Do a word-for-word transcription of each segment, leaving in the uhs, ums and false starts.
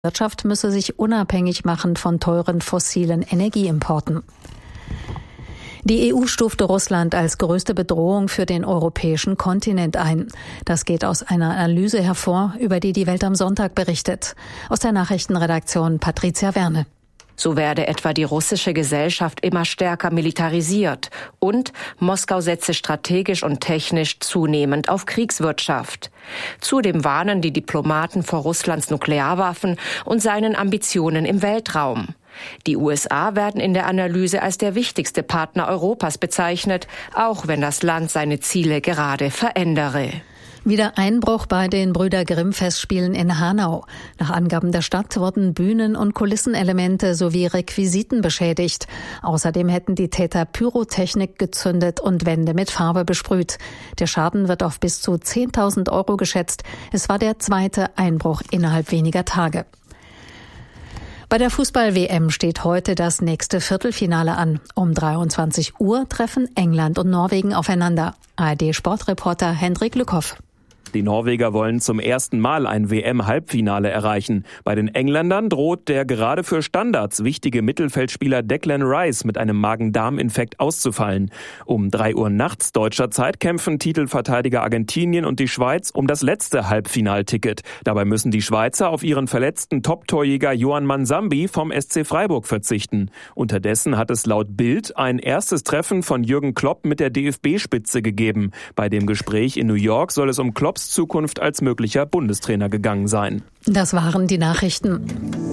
Wirtschaft müsse sich unabhängig machen von teuren fossilen Energieimporten. Die E U stufte Russland als größte Bedrohung für den europäischen Kontinent ein. Das geht aus einer Analyse hervor, über die die Welt am Sonntag berichtet. Aus der Nachrichtenredaktion Patricia Werne. So werde etwa die russische Gesellschaft immer stärker militarisiert und Moskau setze strategisch und technisch zunehmend auf Kriegswirtschaft. Zudem warnen die Diplomaten vor Russlands Nuklearwaffen und seinen Ambitionen im Weltraum. Die U S A werden in der Analyse als der wichtigste Partner Europas bezeichnet, auch wenn das Land seine Ziele gerade verändere. Wieder Einbruch bei den Brüder Grimm-Festspielen in Hanau. Nach Angaben der Stadt wurden Bühnen- und Kulissenelemente sowie Requisiten beschädigt. Außerdem hätten die Täter Pyrotechnik gezündet und Wände mit Farbe besprüht. Der Schaden wird auf bis zu zehntausend Euro geschätzt. Es war der zweite Einbruch innerhalb weniger Tage. Bei der Fußball-W M steht heute das nächste Viertelfinale an. Um dreiundzwanzig Uhr treffen England und Norwegen aufeinander. A R D-Sportreporter Hendrik Lückhoff. Die Norweger wollen zum ersten Mal ein W M-Halbfinale erreichen. Bei den Engländern droht der gerade für Standards wichtige Mittelfeldspieler Declan Rice mit einem Magen-Darm-Infekt auszufallen. Um drei Uhr nachts deutscher Zeit kämpfen Titelverteidiger Argentinien und die Schweiz um das letzte Halbfinalticket. Dabei müssen die Schweizer auf ihren verletzten Top-Torjäger Yohan Mansambi vom S C Freiburg verzichten. Unterdessen hat es laut Bild ein erstes Treffen von Jürgen Klopp mit der D F B-Spitze gegeben. Bei dem Gespräch in New York soll es um Klopps Zukunft als möglicher Bundestrainer gegangen sein. Das waren die Nachrichten.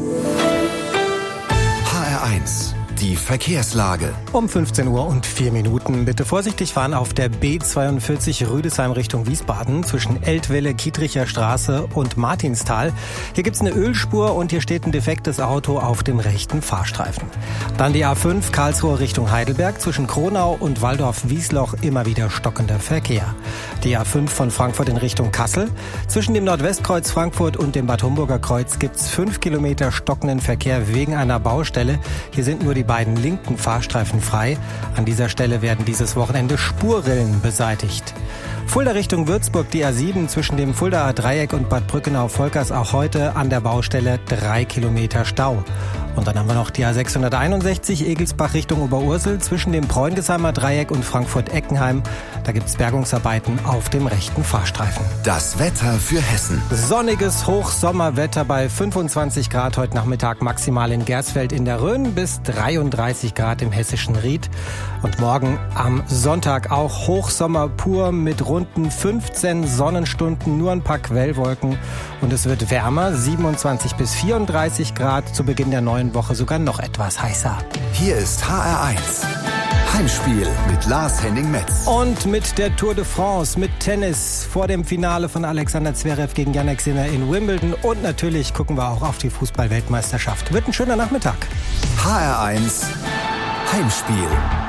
H R eins. Die Verkehrslage. Um fünfzehn Uhr und vier Minuten. Bitte vorsichtig fahren auf der B zweiundvierzig Rüdesheim Richtung Wiesbaden zwischen Eltville, Kietricher Straße und Martinstal. Hier gibt's eine Ölspur und hier steht ein defektes Auto auf dem rechten Fahrstreifen. Dann die A fünf Karlsruhe Richtung Heidelberg zwischen Kronau und Waldorf-Wiesloch immer wieder stockender Verkehr. Die A fünf von Frankfurt in Richtung Kassel. Zwischen dem Nordwestkreuz Frankfurt und dem Bad Homburger Kreuz gibt's fünf Kilometer stockenden Verkehr wegen einer Baustelle. Hier sind nur die beiden linken Fahrstreifen frei. An dieser Stelle werden dieses Wochenende Spurrillen beseitigt. Fulda Richtung Würzburg, die A sieben zwischen dem Fuldaer Dreieck und Bad Brückenau-Volkers auch heute an der Baustelle drei Kilometer Stau. Und dann haben wir noch die A sechshunderteinundsechzig Egelsbach Richtung Oberursel zwischen dem Preungesheimer Dreieck und Frankfurt-Eckenheim. Da gibt es Bergungsarbeiten auf dem rechten Fahrstreifen. Das Wetter für Hessen. Sonniges Hochsommerwetter bei fünfundzwanzig Grad heute Nachmittag, maximal in Gersfeld in der Rhön bis dreiunddreißig Grad im hessischen Ried. Und morgen am Sonntag auch Hochsommer pur mit runden fünfzehn Sonnenstunden, nur ein paar Quellwolken. Und es wird wärmer, siebenundzwanzig bis vierunddreißig Grad, zu Beginn der neuen Woche sogar noch etwas heißer. Hier ist H R eins. Heimspiel mit Lars Henning-Metz. Und mit der Tour de France, mit Tennis vor dem Finale von Alexander Zverev gegen Jannik Sinner in Wimbledon. Und natürlich gucken wir auch auf die Fußball-Weltmeisterschaft. Wird ein schöner Nachmittag. H R eins Heimspiel.